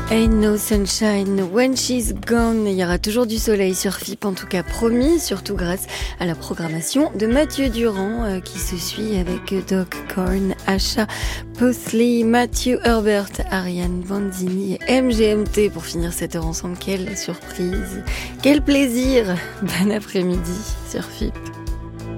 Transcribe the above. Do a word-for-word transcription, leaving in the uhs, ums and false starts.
Ain't no sunshine when she's gone. Il y aura toujours du soleil sur F I P, en tout cas promis, surtout grâce à la programmation de Mathieu Durand euh, qui se suit avec Doc Korn, Asha Postley, Matthew Herbert, Ariane Bandini et M G M T pour finir cette heure ensemble. Quelle surprise, quel plaisir. Bon après-midi sur F I P.